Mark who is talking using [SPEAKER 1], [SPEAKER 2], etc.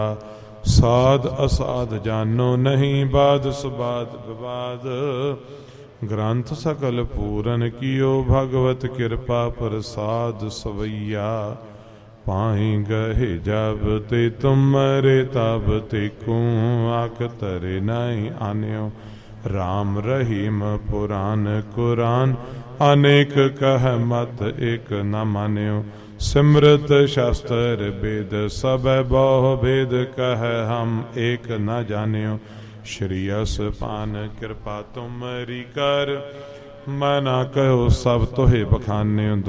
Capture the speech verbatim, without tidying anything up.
[SPEAKER 1] ਸਾਧ ਅਸਾਧ ਜਾਨੋ ਨਹੀਂ, ਬਾਦ ਸੁਬਾਦ ਵਿਵਾਦ। ਗ੍ਰੰਥ ਸਕਲ ਪੂਰਨ ਕੀਓ, ਭਗਵਤ ਕਿਰਪਾ ਪ੍ਰਸਾਦ ਸਵਈਆ। ਪਾਈ ਗਏ ਜਬ ਤੇ ਤੁਮਰੇ ਤਬ ਤੇ ਕੂ, ਆਖ ਤਰੇ ਨਹੀਂ ਆਨਿਓ। ਰਾਮ ਰਹੀਮ ਪੁਰਾਨ ਕੁਰਾਨ, ਅਨੇਕ ਕਹਿ ਮਤ ਇੱਕ ਨ ਮਾਨਿਓ। ਸਿਮਰਤ ਸ਼ਾਸਤਰ वेद सब बहु भेद, कह हम एक न जानियो। श्री असपान कृपा तुमरी कर, मैं ना कहो सब तोहे बखान्यो।